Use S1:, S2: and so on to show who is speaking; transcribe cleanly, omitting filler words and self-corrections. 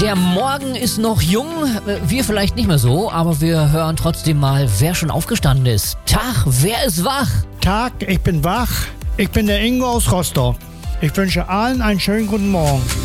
S1: Der Morgen ist noch jung, wir vielleicht nicht mehr so, aber wir hören trotzdem mal, wer schon aufgestanden ist. Tag, wer ist wach?
S2: Tag, ich bin wach. Ich bin der Ingo aus Rostock. Ich wünsche allen einen schönen guten Morgen.